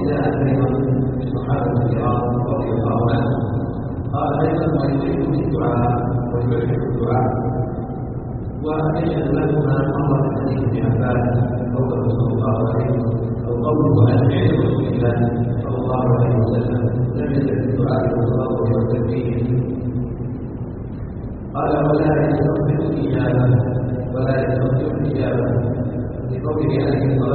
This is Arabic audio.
جاء أيضا الصحابة الكرام رضي الله عنهم قال أيضا ويحب الدعاء ويحب الدعاء ويشهد لهما مرة حديث ابن عباس قوله صلى الله عليه وسلم أو قوله عن فعل رسول الله صلى الله عليه وسلم لم يزل الدعاء والصلاة والتكبير. قال ولا يستطيع الإجابة لقوله عليه الصلاة